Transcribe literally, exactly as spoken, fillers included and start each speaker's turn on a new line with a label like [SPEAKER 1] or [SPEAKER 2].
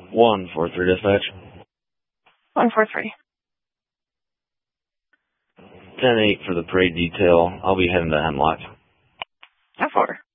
[SPEAKER 1] one four three dispatch.
[SPEAKER 2] one four three.
[SPEAKER 1] ten eight for the parade detail. I'll be heading to Hemlock.
[SPEAKER 2] ten four.